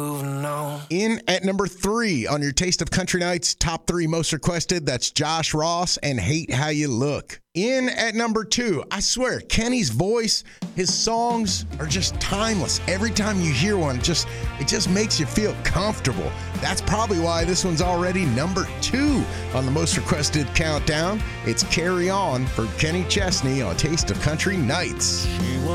In at number 3 on your Taste of Country Nights top 3 most requested, that's Josh Ross and Hate How You Look. In at number 2, I swear, Kenny's voice, his songs are just timeless. Every time you hear one, it just makes you feel comfortable. That's probably why this one's already number 2 on the most requested countdown. It's Carry On for Kenny Chesney on Taste of Country Nights.